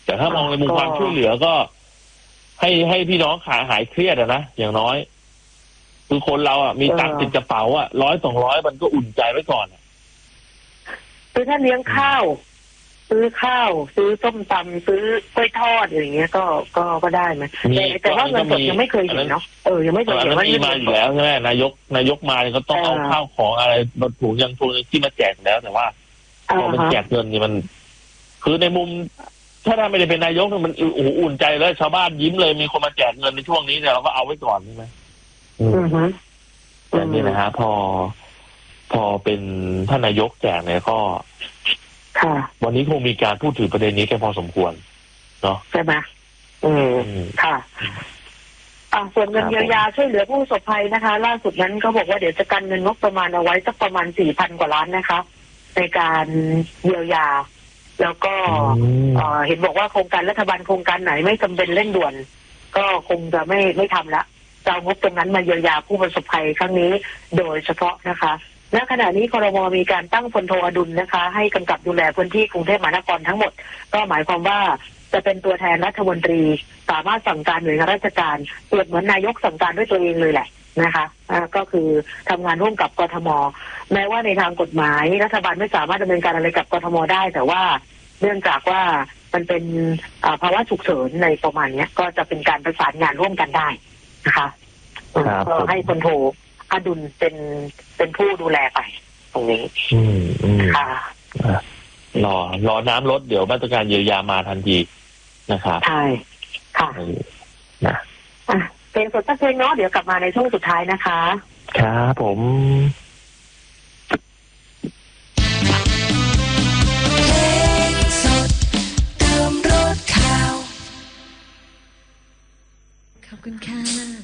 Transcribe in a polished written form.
แต่ถ้ามองในมุมความช่วยเหลือก็ให้พี่น้องหายเครียดนะอย่างน้อยคือคนเรามีตังค์ติดกระเป๋า100-200มันก็อุ่นใจไว้ก่อนคือถ้าเลี้ยงข้าวซื้อข้าวซื้อส้มตำซื้อกล้วยทอดอย่างเงี้ยก็ได้ไหมแต่ว่าเงินสดยังไม่เคยเห็นเนาะยังไม่เคยเห็นว่ามีมาอยู่แล้วใช่ไหมนายกมาก็ต้องเอาข้าวของอะไรรถถุงยังทุนที่มาแจกแล้วแต่ว่าพอมันแจกเงินนี่มันคือในมุมถ้าไม่ได้เป็นนายกมันอุ่นใจแล้วชาวบ้านยิ้มเลยมีคนมาแจกเงินในช่วงนี้เนี่ยเราก็เอาไว้ก่อนใช่ไหมแต่นี่นะฮะพอเป็นท่านนายกแจกเนี่ยก็วันนี้คงมีการพูดถึงประเด็นนี้แค่พอสมควรเนาะใช่ไหมค่ะส่วนเงินเยียวยาช่วยเหลือผู้ประสบภัยนะคะล่าสุดนั้นเขาบอกว่าเดี๋ยวจะกันเงินงบประมาณเอาไว้สักประมาณ 4,000 กว่าล้านนะคะในการเยียวยาแล้วก็เห็นบอกว่าโครงการรัฐบาลโครงการไหนไม่จำเป็นเร่งด่วนก็คงจะไม่ทำละจะเอางบตรงนั้นมาเยียวยาผู้ประสบภัยครั้งนี้โดยเฉพาะนะคะณขณะนี้ครม.มีการตั้งพลโทอดุลนะคะให้กำกับดูแลพื้นที่กรุงเทพมหานครทั้งหมดก็หมายความว่าจะเป็นตัวแทนรัฐมนตรีสามารถสั่งการหน่วยงานราชการเปรียบเหมือนนายกสั่งการด้วยตัวเองเลยแหละนะคะก็คือทำงานร่วมกับกทม.แม้ว่าในทางกฎหมายรัฐบาลไม่สามารถดำเนินการอะไรกับกทม.ได้แต่ว่าเนื่องจากว่ามันเป็นภาวะฉุกเฉินในประมาณนี้ก็จะเป็นการประสานงานร่วมกันได้นะคะก็ให้พลโทอดุลเป็นผู้ดูแลไปตรงนี้ค่ะรอน้ำลดเดี๋ยวมาตรการเยียวยามาทันทีนะครับใช่ค่ะนะเพลงสดสักเพลงเนาะเดี๋ยวกลับมาในช่วงสุดท้ายนะคะครับผมขอบคุณค่ะ